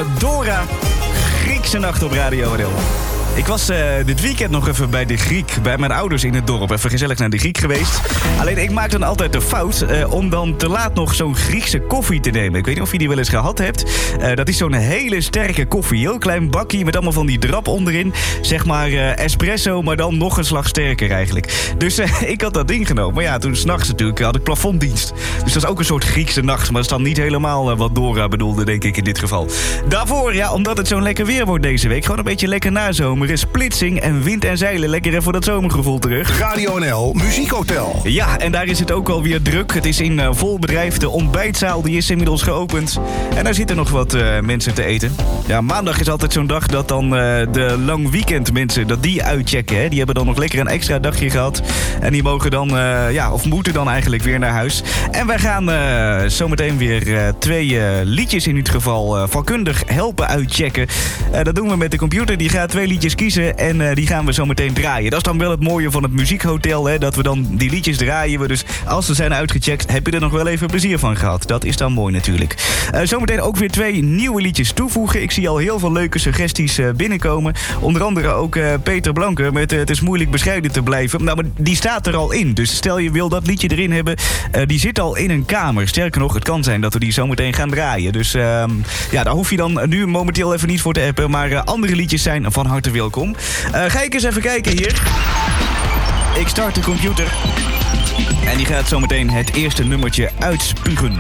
Dora. Griekse nacht op Radio NL. Ik was dit weekend nog even bij de Griek, bij mijn ouders in het dorp. Even gezellig naar de Griek geweest. Alleen ik maak dan altijd de fout om dan te laat nog zo'n Griekse koffie te nemen. Ik weet niet of je die wel eens gehad hebt. Dat is zo'n hele sterke koffie. Heel klein bakje met allemaal van die drap onderin. Zeg maar espresso, maar dan nog een slag sterker eigenlijk. Dus ik had dat ding genomen. Maar ja, toen 's nachts natuurlijk had ik plafonddienst. Dus dat is ook een soort Griekse nacht. Maar dat is dan niet helemaal wat Dora bedoelde, denk ik in dit geval. Daarvoor, ja, omdat het zo'n lekker weer wordt deze week. Gewoon een beetje lekker nazomer. Er is splitsing en wind en zeilen. Lekker even dat zomergevoel terug. Radio NL Muziekhotel. Ja, en daar is het ook alweer druk. Het is in vol bedrijf. De ontbijtzaal die is inmiddels geopend. En daar zitten nog wat mensen te eten. Ja, maandag is altijd zo'n dag dat dan de lang weekend mensen dat die uitchecken. Hè. Die hebben dan nog lekker een extra dagje gehad. En die mogen dan, of moeten dan eigenlijk weer naar huis. En wij gaan zometeen weer 2 liedjes in dit geval vakkundig helpen uitchecken. Dat doen we met de computer. Die gaat 2 liedjes kiezen en die gaan we zo meteen draaien. Dat is dan wel het mooie van het muziekhotel, hè, dat we dan die liedjes draaien. Dus als ze zijn uitgecheckt, heb je er nog wel even plezier van gehad. Dat is dan mooi natuurlijk. Zometeen ook weer 2 nieuwe liedjes toevoegen. Ik zie al heel veel leuke suggesties binnenkomen. Onder andere ook Peter Blanke met Het is moeilijk bescheiden te blijven. Nou, maar die staat er al in. Dus stel je wil dat liedje erin hebben, die zit al in een kamer. Sterker nog, het kan zijn dat we die zometeen gaan draaien. Dus daar hoef je dan nu momenteel even niet voor te appen. Maar andere liedjes zijn van harte welkom. Ga ik eens even kijken hier. Ik start de computer. En die gaat zometeen het eerste nummertje uitspugen.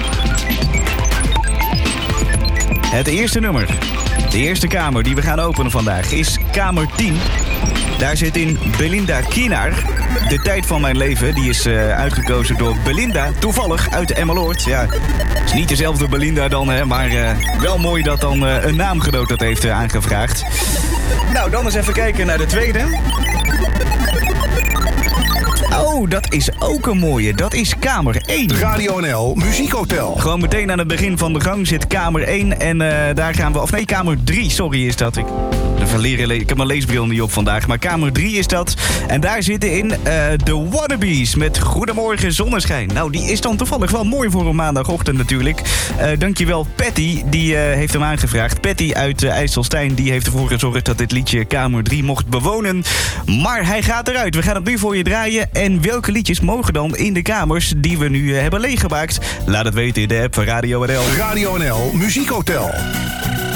Het eerste nummer. De eerste kamer die we gaan openen vandaag is kamer 10. Daar zit in Belinda Kienaar. De tijd van mijn leven, die is uitgekozen door Belinda. Toevallig uit Emmeloord. Ja, het is niet dezelfde Belinda dan, hè, maar wel mooi dat dan een naamgenoot dat heeft aangevraagd. Nou, dan eens even kijken naar de tweede. Oh, dat is ook een mooie. Dat is kamer 1. Radio NL Muziekhotel. Gewoon meteen aan het begin van de gang zit kamer 1. En daar gaan we... Of nee, kamer 3. Sorry is dat. Ik heb mijn leesbril niet op vandaag. Maar kamer 3 is dat. En daar zitten in de Wannabes met Goedemorgen Zonneschijn. Nou, die is dan toevallig wel mooi voor een maandagochtend natuurlijk. Dankjewel Patty. Die heeft hem aangevraagd. Patty uit IJsselstein. Die heeft ervoor gezorgd dat dit liedje kamer 3 mocht bewonen. Maar hij gaat eruit. We gaan het nu voor je draaien. En welke liedjes mogen dan in de kamers die we nu hebben leeggemaakt? Laat het weten in de app van Radio NL. Radio NL Muziekhotel.